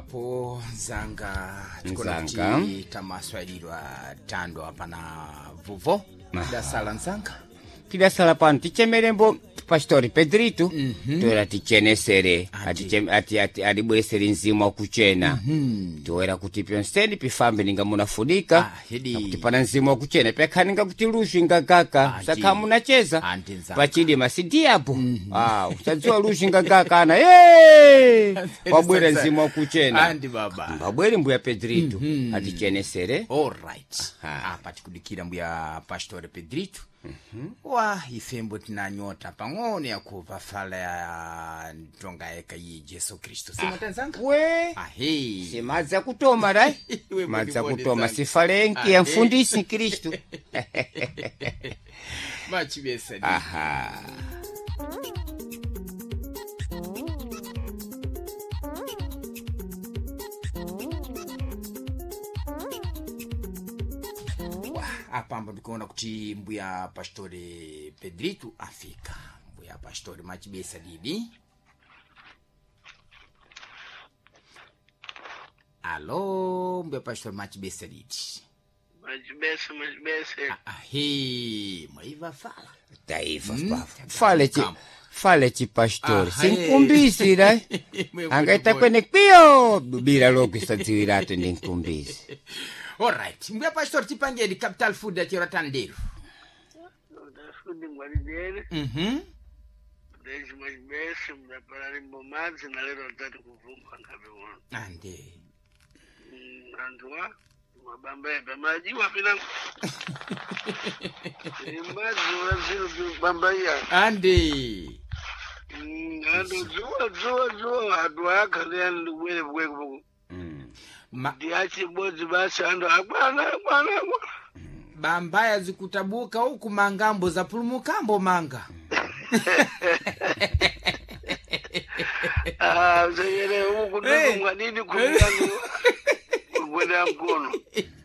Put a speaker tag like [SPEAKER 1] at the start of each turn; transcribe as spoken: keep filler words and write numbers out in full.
[SPEAKER 1] apo zanga
[SPEAKER 2] Nzanga.
[SPEAKER 1] tikola tamaswalirwa tando hapana vuvo da sala nzanga
[SPEAKER 2] tidasala pano tichemerembo pastori Pedrito
[SPEAKER 1] mm -hmm.
[SPEAKER 2] toera tichenesere ati ati ati adibwesere nzimu wakuchena mm -hmm. toera kuti pyonseni pifambe ninga munafudika
[SPEAKER 1] ah,
[SPEAKER 2] kuti pana nzimu wakuchena pekhaninga kuti lushinga kaka saka munacheza pachidi masidi apo mm -hmm. ah usadzua lushinga kaka ana eh wabwera nzimu wakuchena
[SPEAKER 1] andi baba
[SPEAKER 2] mbabwere mbuya Pedrito mm -hmm. atichenesere
[SPEAKER 1] all right apa tikudikira mbuya pastor Pedrito Mhm. Wa ifembo tinanyota pangone yakuva fala ya ntonga eka yi Yesu Kristo. Sima tanzanga?
[SPEAKER 2] We.
[SPEAKER 1] Ahe.
[SPEAKER 2] Simaza kutoma dai. Maza kutoma sifalenki ya mfundisi Kristo.
[SPEAKER 1] Machi besa.
[SPEAKER 2] Aha.
[SPEAKER 1] Apamba ndikuona kuti mbuya pastori Pedrito afika. Mbuya pastori machibesa didi. Alo, mbuya pastori machibesa didi.
[SPEAKER 3] Machibesa, machibesa.
[SPEAKER 1] Ahe, maiva fala.
[SPEAKER 2] Taiva hmm? Fale chi, fale chi pastori. Sinkumbisi dai. Angaita kwene kpio. Bila logo isadziwiratu ndinkumbisi.
[SPEAKER 1] Alright, mbuya pastor tipange di capital food ya Chiratandero.
[SPEAKER 3] Capital food ngwalidere.
[SPEAKER 1] Mhm.
[SPEAKER 3] Deji machibesa, mbuya parari mbomazi na lero tatu kuvumba ngabe wana.
[SPEAKER 1] Ande.
[SPEAKER 3] Andwa, mabamba ya majiwa pinangu. Maji waziru bamba ya.
[SPEAKER 1] Ande.
[SPEAKER 3] Ando zuwa zuwa zuwa adwa akali ya nduwele bweke buku. Ma diachi bozi basi ando akwana akwana akwana.
[SPEAKER 1] Bambaya zikutabuka huku mangambo za pulumukambo manga.
[SPEAKER 3] Ah, zeyele huku ndugu mwadini kumiyangu. Kwenda mkono.